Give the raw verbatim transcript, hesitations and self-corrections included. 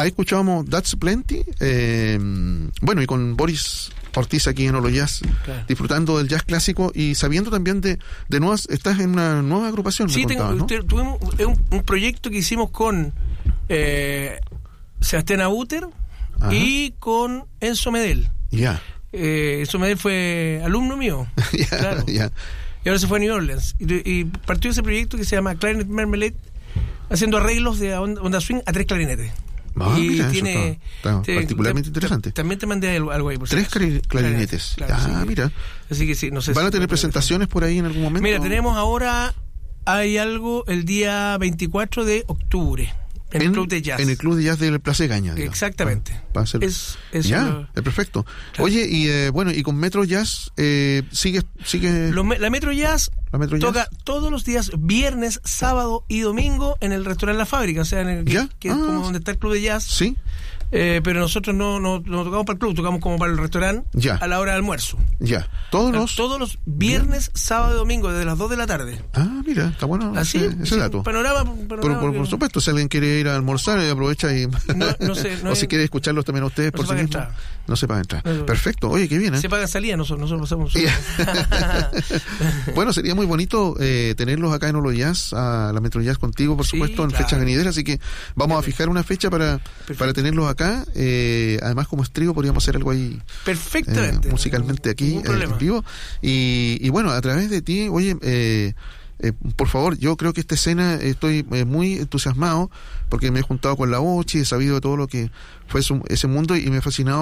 ahí escuchábamos That's Plenty, eh, bueno, y con Boris Ortiz aquí en Olo Jazz, claro, disfrutando del jazz clásico y sabiendo también de, de nuevas, estás en una nueva agrupación. Sí, me contabas, tengo, ¿no? tuvimos un, un proyecto que hicimos con eh, Sebastián Abuter, ajá, y con Enzo Medel. Ya. Yeah. Eh, Enzo Medel fue alumno mío. Yeah, claro. Yeah. Y ahora se fue a New Orleans. Y, y partió ese proyecto que se llama Clarinet Marmalade, haciendo arreglos de onda swing a tres clarinetes. Ah, y mira, tiene está, está te, particularmente te, interesante. Te, también te mandé algo, algo ahí por tres clarinetes, clarinetes. Claro, ah sí. Mira, así que sí, no sé van si a tener presentaciones por ahí en algún momento. Mira, tenemos ahora hay algo el día veinticuatro de octubre en, en el Club de Jazz, en el Club de Jazz del Plaza Egaña, digamos. Exactamente. Va a ser, es, es ya, lo, es perfecto. Claro. Oye, y eh, bueno, y con Metro Jazz eh, sigue sigue Lo, la Metro Jazz la Metro toca Jazz todos los días, viernes, sábado y domingo en el restaurante La Fábrica, o sea, en el que, ¿Ya? que ah, es como donde está el Club de Jazz. Sí. Eh, pero nosotros no, no, no tocamos para el club, tocamos como para el restaurante, ya, a la hora de almuerzo. Ya. Todos los todos los viernes, bien, sábado y domingo, desde las dos de la tarde. Ah, mira, está bueno así, ese, ese sí, dato. Panorama, panorama por, por, por supuesto, si alguien quiere ir a almorzar, aprovecha y no, no sé, no o hay, si quiere escucharlos también a ustedes no por se sí mismos, entrar. No se paga entrar. No, perfecto, oye, qué bien, ¿eh? Se paga salida, nosotros, nosotros pasamos. Bueno, sería muy bonito eh, tenerlos acá en Olo Jazz, a la Metro Jazz contigo, por sí, supuesto, en claro, fechas venideras, así que vamos a fijar una fecha para, para tenerlos acá. Eh, además, como trío podríamos hacer algo ahí perfectamente, eh, musicalmente aquí eh, en vivo y, y bueno, a través de ti, oye, eh, eh, por favor, yo creo que esta escena estoy eh, muy entusiasmado porque me he juntado con la Ochi, he sabido de todo lo que fue su, ese mundo y me ha fascinado